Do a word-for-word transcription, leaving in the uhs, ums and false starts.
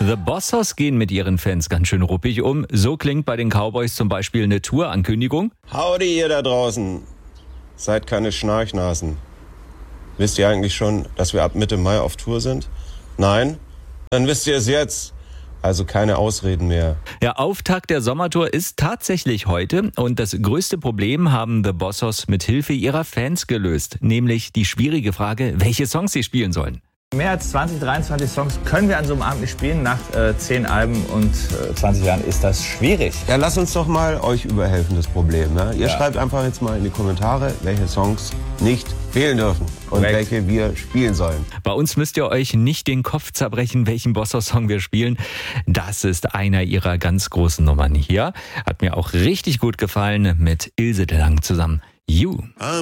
The Bossos gehen mit ihren Fans ganz schön ruppig um. So klingt bei den Cowboys zum Beispiel eine Tour-Ankündigung. Howdy ihr da draußen. Seid keine Schnarchnasen. Wisst ihr eigentlich schon, dass wir ab Mitte Mai auf Tour sind? Nein? Dann wisst ihr es jetzt. Also keine Ausreden mehr. Der Auftakt der Sommertour ist tatsächlich heute und das größte Problem haben The Bossos mit Hilfe ihrer Fans gelöst. Nämlich die schwierige Frage, welche Songs sie spielen sollen. Mehr als zwanzig, dreiundzwanzig Songs können wir an so einem Abend nicht spielen. Nach äh, zehn Alben und äh, zwanzig Jahren ist das schwierig. Ja, lasst uns doch mal euch überhelfen, das Problem. Ne? Ihr Ja. schreibt einfach jetzt mal in die Kommentare, welche Songs nicht fehlen dürfen und Korrekt. welche wir spielen sollen. Bei uns müsst ihr euch nicht den Kopf zerbrechen, welchen Bossos-Song wir spielen. Das ist einer ihrer ganz großen Nummern hier. Hat mir auch richtig gut gefallen mit Ilse de Lang zusammen. You.